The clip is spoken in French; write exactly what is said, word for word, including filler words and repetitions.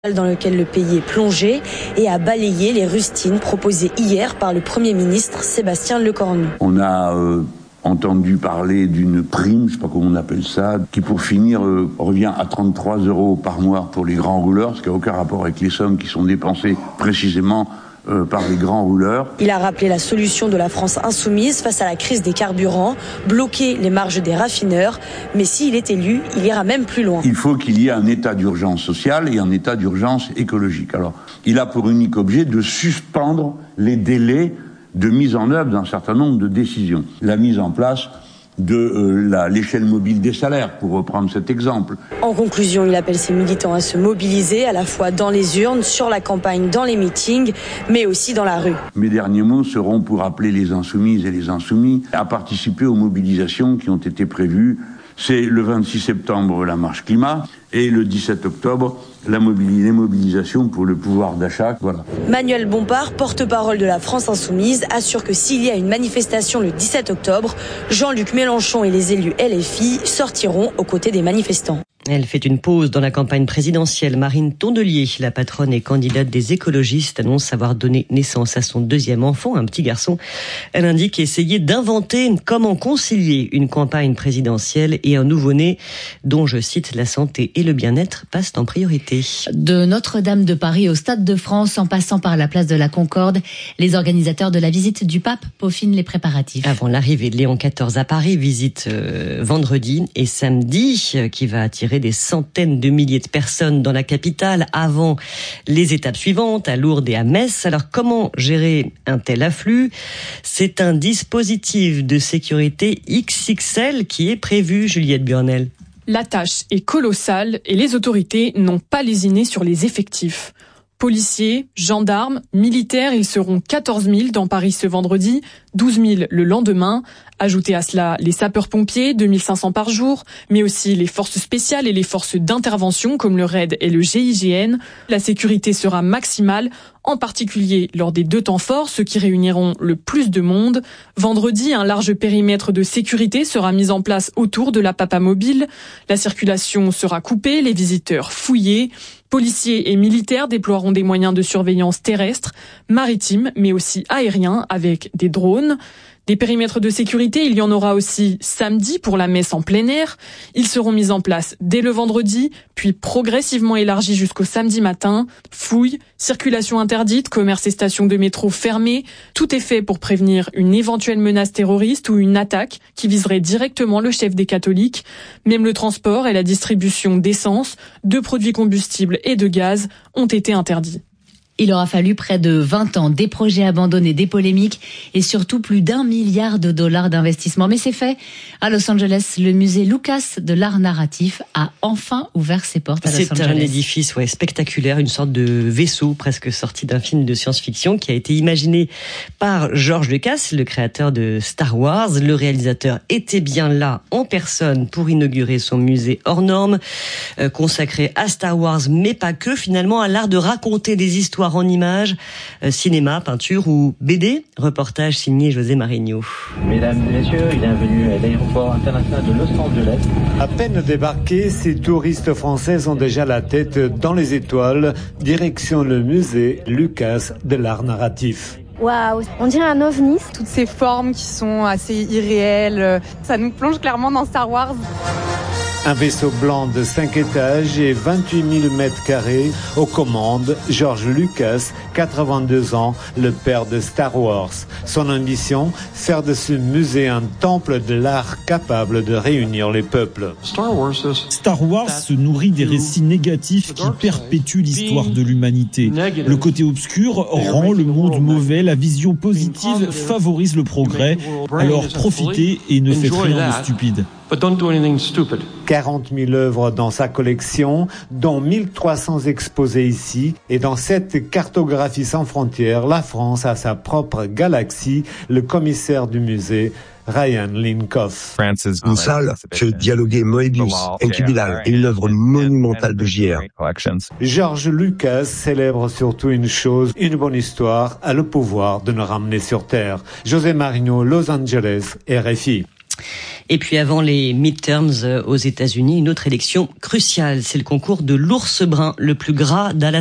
dans lequel le pays est plongé et a balayé les rustines proposées hier par le Premier ministre Sébastien Lecornu. On a euh, entendu parler d'une prime, je ne sais pas comment on appelle ça, qui pour finir euh, revient à trente-trois euros par mois pour les grands rouleurs, ce qui n'a aucun rapport avec les sommes qui sont dépensées précisément Euh, par les grands rouleurs. Il a rappelé la solution de la France insoumise face à la crise des carburants, bloquer les marges des raffineurs. Mais s'il est élu, il ira même plus loin. Il faut qu'il y ait un état d'urgence sociale et un état d'urgence écologique. Alors, il a pour unique objet de suspendre les délais de mise en œuvre d'un certain nombre de décisions. La mise en place de euh, la, l'échelle mobile des salaires, pour reprendre cet exemple. En conclusion, il appelle ses militants à se mobiliser, à la fois dans les urnes, sur la campagne, dans les meetings, mais aussi dans la rue. Mes derniers mots seront pour appeler les insoumises et les insoumis à participer aux mobilisations qui ont été prévues. C'est le vingt-six septembre, la marche climat, et le dix-sept octobre, la mobili- les mobilisations pour le pouvoir d'achat. Voilà. Manuel Bompard, porte-parole de la France insoumise, assure que s'il y a une manifestation le dix-sept octobre, Jean-Luc Mélenchon et les élus L F I sortiront aux côtés des manifestants. Elle fait une pause dans la campagne présidentielle. Marine Tondelier, la patronne et candidate des écologistes, annonce avoir donné naissance à son deuxième enfant, un petit garçon. Elle indique essayer d'inventer comment concilier une campagne présidentielle et un nouveau-né dont, je cite, la santé et le bien-être passent en priorité. De Notre-Dame de Paris au Stade de France, en passant par la place de la Concorde, les organisateurs de la visite du pape peaufinent les préparatifs. Avant l'arrivée de Léon quatorze à Paris, visite euh, vendredi et samedi, euh, qui va attirer des centaines de milliers de personnes dans la capitale avant les étapes suivantes, à Lourdes et à Metz. Alors, comment gérer un tel afflux ? C'est un dispositif de sécurité X X L qui est prévu, Juliette Burnel. La tâche est colossale et les autorités n'ont pas lésiné sur les effectifs. Policiers, gendarmes, militaires, ils seront quatorze mille dans Paris ce vendredi, douze mille le lendemain. Ajoutez à cela les sapeurs-pompiers, deux mille cinq cents par jour, mais aussi les forces spéciales et les forces d'intervention comme le R A I D et le G I G N. La sécurité sera maximale, en particulier lors des deux temps forts, ceux qui réuniront le plus de monde. Vendredi, un large périmètre de sécurité sera mis en place autour de la Papa Mobile. La circulation sera coupée, les visiteurs fouillés. Policiers et militaires déploieront des moyens de surveillance terrestre, maritime, mais aussi aérien avec des drones. Des périmètres de sécurité, il y en aura aussi samedi pour la messe en plein air. Ils seront mis en place dès le vendredi, puis progressivement élargis jusqu'au samedi matin. Fouilles, circulation interdite, commerces et stations de métro fermées. Tout est fait pour prévenir une éventuelle menace terroriste ou une attaque qui viserait directement le chef des catholiques. Même le transport et la distribution d'essence, de produits combustibles et de gaz ont été interdits. Il aura fallu près de vingt ans, des projets abandonnés, des polémiques et surtout plus d'un milliard de dollars d'investissement. Mais c'est fait. À Los Angeles, le musée Lucas de l'art narratif a enfin ouvert ses portes à Los C'est Angeles. un édifice ouais, spectaculaire, une sorte de vaisseau presque sorti d'un film de science-fiction qui a été imaginé par George Lucas, le créateur de Star Wars. Le réalisateur était bien là en personne pour inaugurer son musée hors norme, euh, consacré à Star Wars, mais pas que, finalement, à l'art de raconter des histoires en images, euh, cinéma, peinture ou B D. Reportage signé José Marigno. Mesdames et messieurs, bienvenue à l'aéroport international de Los Angeles. À peine débarqués, ces touristes français ont déjà la tête dans les étoiles. Direction le musée Lucas de l'art narratif. Waouh, on dirait un ovni. Toutes ces formes qui sont assez irréelles, ça nous plonge clairement dans Star Wars. Un vaisseau blanc de cinq étages et vingt-huit mille mètres carrés. Aux commandes, George Lucas, quatre-vingt-deux ans, le père de Star Wars. Son ambition, faire de ce musée un temple de l'art capable de réunir les peuples. Star Wars se nourrit des récits négatifs qui perpétuent l'histoire de l'humanité. Le côté obscur rend le monde mauvais, la vision positive favorise le progrès. Alors profitez et ne faites rien de stupide. quarante mille œuvres dans sa collection, dont mille trois cents exposées ici. Et dans cette cartographie sans frontières, la France a sa propre galaxie. Le commissaire du musée, Ryan Linkoff. Une salle fait dialoguer Moebius, Enki Bilal et une œuvre monumentale de J R. George Lucas célèbre surtout une chose, une bonne histoire a le pouvoir de nous ramener sur Terre. José Marino, Los Angeles, R F I. Et puis avant les midterms aux États-Unis, une autre élection cruciale, c'est le concours de l'ours brun, le plus gras d'Alaska.